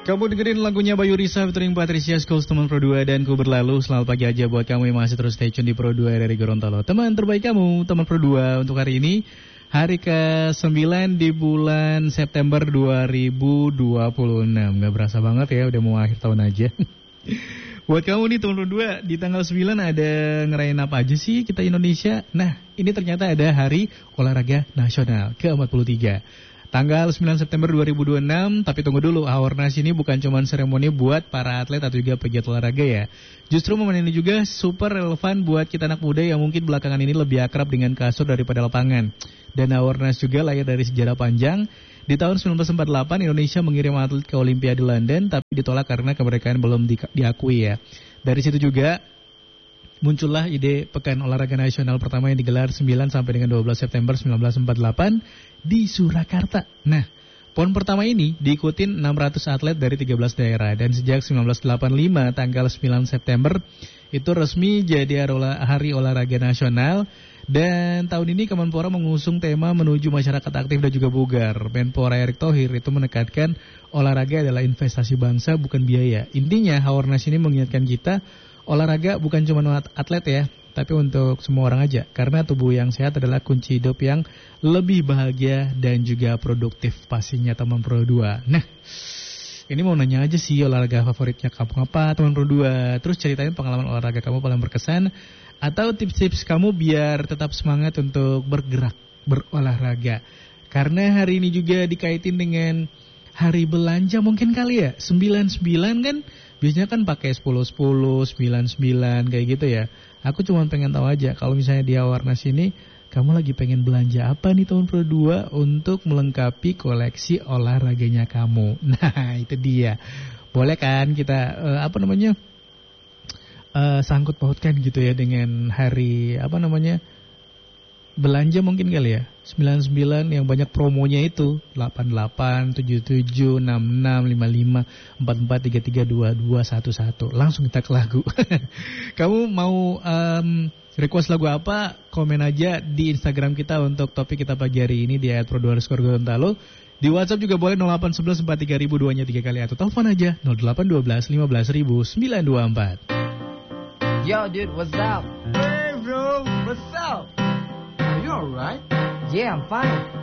Kamu dengerin lagunya Bayu Risa featuring Patricia Scholes, teman Pro 2 dan Ku Berlalu. Selamat pagi aja buat kamu yang masih terus stay tune di Pro 2 dari Gorontalo. Teman terbaik kamu, teman Pro 2 untuk hari ini. Hari ke-9 di bulan September 2026. Gak berasa banget ya, udah mau akhir tahun aja. Buat kamu nih teman Pro 2, di tanggal 9 ada ngerayain apa aja sih kita Indonesia? Nah, ini ternyata ada Hari Olahraga Nasional ke-43. Tanggal 9 September 2026, tapi tunggu dulu, Haornas ini bukan cuma seremoni buat para atlet atau juga pegiat olahraga ya. Justru momen ini juga super relevan buat kita anak muda yang mungkin belakangan ini lebih akrab dengan kasur daripada lapangan. Dan Haornas juga lahir dari sejarah panjang. Di tahun 1948, Indonesia mengirim atlet ke Olimpiade London, tapi ditolak karena kemerdekaan belum diakui ya. Dari situ juga muncullah ide Pekan Olahraga Nasional pertama yang digelar 9 sampai dengan 12 September 1948 di Surakarta. Nah, PON pertama ini diikutin 600 atlet dari 13 daerah dan sejak 1985 tanggal 9 September itu resmi jadi Hari Olahraga Nasional. Dan tahun ini Kemenpora mengusung tema menuju masyarakat aktif dan juga bugar. Menpora Erick Thohir itu menekankan olahraga adalah investasi bangsa bukan biaya. Intinya Haornas ini mengingatkan kita olahraga bukan cuma atlet ya, tapi untuk semua orang aja. Karena tubuh yang sehat adalah kunci hidup yang lebih bahagia dan juga produktif pastinya teman Pro 2. Nah, ini mau nanya aja sih olahraga favoritnya kamu apa teman Pro 2. Terus ceritain pengalaman olahraga kamu paling berkesan atau tips-tips kamu biar tetap semangat untuk bergerak, berolahraga. Karena hari ini juga dikaitin dengan hari belanja mungkin kali ya, 99 kan? Biasanya kan pakai 10-10, 9-9 kayak gitu ya. Aku cuma pengen tahu aja kalau misalnya di Haornas ini kamu lagi pengen belanja apa nih tahun Pro 2 untuk melengkapi koleksi olahraganya kamu. Nah, itu dia. Boleh kan kita sangkut pautkan gitu ya dengan hari belanja mungkin kali ya. 99 yang banyak promonya itu 88, 77, 66, 55, 44, 33, 22, 11. Langsung kita ke lagu. Kamu mau request lagu apa? Komen aja di Instagram kita untuk topik kita pagi hari ini di @pro2_gorontalo. Di WhatsApp juga boleh 0811 43000 2-nya 3 kali atau telepon aja 0812 15000 924. Yo dude, what's up? Hey bro, what's up? Are you alright? Yeah, I'm fine.